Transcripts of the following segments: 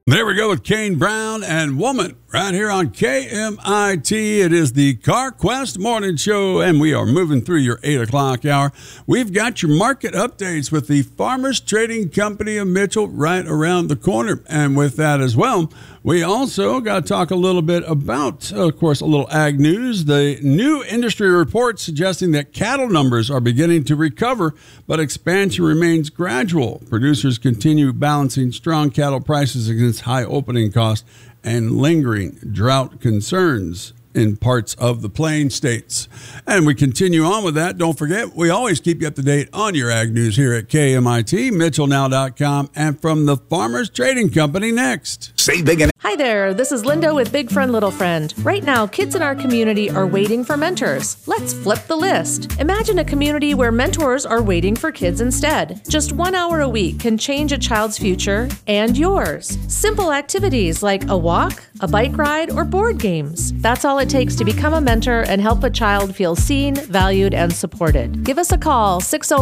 There we go with Kane Brown and Woman right here on KMIT. It is the Car Quest Morning Show, and we are moving through your 8 o'clock hour. We've got your market updates with the Farmers Trading Company of Mitchell right around the corner. And with that as well, we also got to talk a little bit about, of course, a little ag news. The new industry report suggesting that cattle numbers are beginning to recover, but expansion remains gradual. Producers continue balancing strong cattle prices against high opening costs and lingering drought concerns in parts of the plain states. And we continue on with that. Don't forget, we always keep you up to date on your ag news here at KMIT, MitchellNow.com, and from the Farmers Trading Company next. Save big and Hi there, this is Linda with Big Friend Little Friend. Right now, kids in our community are waiting for mentors. Let's flip the list. Imagine a community where mentors are waiting for kids instead. Just 1 hour a week can change a child's future and yours. Simple activities like a walk, a bike ride, or board games. That's all it takes to become a mentor and help a child feel seen, valued, and supported. Give us a call,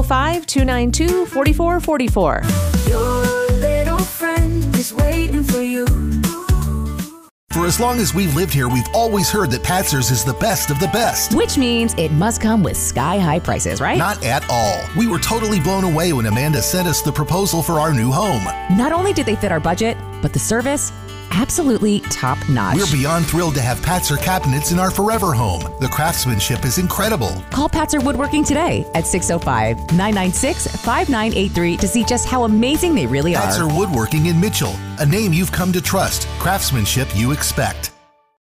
605-292-4444. Your little friend is waiting for you. For as long as we've lived here, we've always heard that Patzer's is the best of the best. Which means it must come with sky-high prices, right? Not at all. We were totally blown away when Amanda sent us the proposal for our new home. Not only did they fit our budget, but the service, absolutely top-notch. We're beyond thrilled to have Patzer cabinets in our forever home. The craftsmanship is incredible. Call Patzer Woodworking today at 605-996-5983 to see just how amazing they really are. Patzer Woodworking in Mitchell, a name you've come to trust, craftsmanship you expect.